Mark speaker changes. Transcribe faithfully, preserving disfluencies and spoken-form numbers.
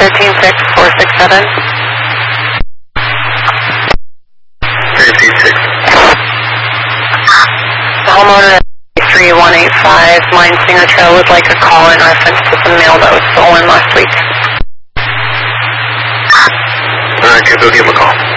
Speaker 1: thirteen six four six seven.
Speaker 2: thirteen six.
Speaker 1: The homeowner at three one eight five Mine Singer Trail would like a call in reference to some mail that was stolen last week.
Speaker 2: Alright, go give him a call.